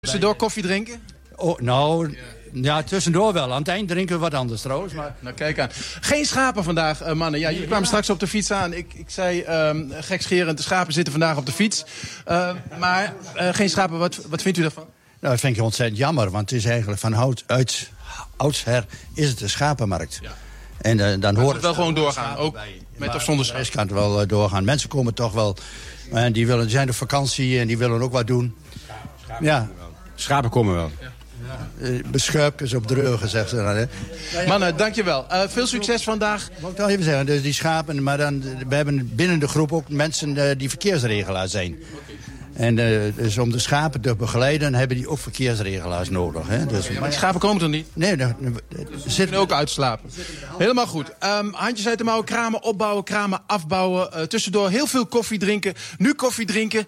Tussendoor koffie drinken? Oh, nou, ja, tussendoor wel. Aan het eind drinken we wat anders trouwens. Maar... Nou, kijk aan. Geen schapen vandaag, mannen. Ja, jullie kwamen straks op de fiets aan. Ik zei gekscherend, de schapen zitten vandaag op de fiets. Maar geen schapen, wat vindt u daarvan? Nou, dat vind ik ontzettend jammer. Want het is eigenlijk van oudsher is het de schapenmarkt. Ja. En dan hoort het wel gewoon doorgaan, ook met of zonder schapen. De kan het wel doorgaan. Mensen komen toch wel... En die zijn op vakantie en die willen ook wat doen. Schapen komen wel. Beschuipjes op de ruggen, zegt ze dan. Hè. Mannen, dankjewel. Veel succes vandaag. Moet ik wel even zeggen, dus die schapen... Maar dan, we hebben binnen de groep ook mensen die verkeersregelaars zijn. En dus om de schapen te begeleiden hebben die ook verkeersregelaars nodig. Hè. Dus, maar die schapen komen toch niet? Nee, ze zitten ook uitslapen. Helemaal goed. Handjes uit de mouwen, kramen opbouwen, kramen afbouwen. Tussendoor heel veel koffie drinken. Nu koffie drinken.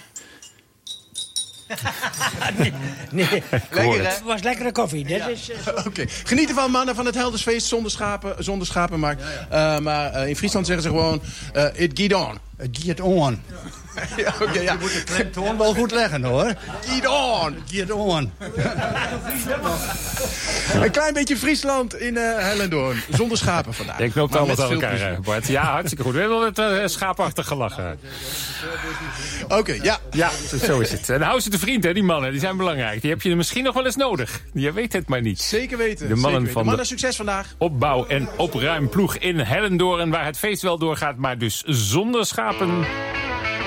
Nee. Lekker, hè? Het was lekkere koffie. Ja. Oké. Geniet ervan, mannen, van het Heldersfeest zonder schapenmarkt. Maar in Friesland zeggen ze gewoon, it geht on. Het gaat on. Ja, okay, ja. Je moet de klemtoon wel goed leggen, hoor. Get on! Get on. Een klein beetje Friesland in Hellendoorn. Zonder schapen vandaag. Ik knoop allemaal aan elkaar, Bart. Ja, hartstikke goed. We hebben wel wat schaapachtig gelachen. Oké, ja. Ja, zo is het. En hou ze te vriend, hè, die mannen. Die zijn belangrijk. Die heb je misschien nog wel eens nodig. Je weet het maar niet. Zeker weten. De mannen van mannen, succes vandaag. Opbouw- en opruimploeg in Hellendoorn, waar het feest wel doorgaat, maar dus zonder schapen.